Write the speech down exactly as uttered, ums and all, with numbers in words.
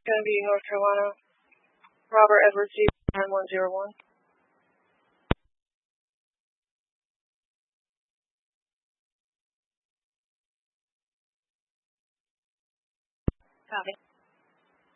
going to be North Carolina. Robert Edwards, nine one zero one. Copy.